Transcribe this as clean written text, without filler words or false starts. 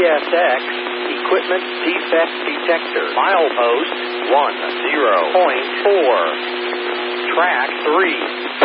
CSX Equipment Defect Detector. Milepost 10.4. Track 3.